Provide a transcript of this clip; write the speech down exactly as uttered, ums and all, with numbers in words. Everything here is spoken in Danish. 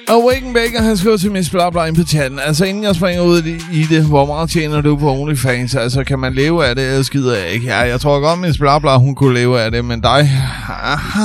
Og Waken Baker, han skriver til Miss Blabla ind på chatten. Altså, inden jeg springer ud i det, hvor meget tjener du på OnlyFans? Altså, kan man leve af det? Jeg skider ikke. Ja, jeg tror godt, Miss Blabla, hun kunne leve af det, men dig...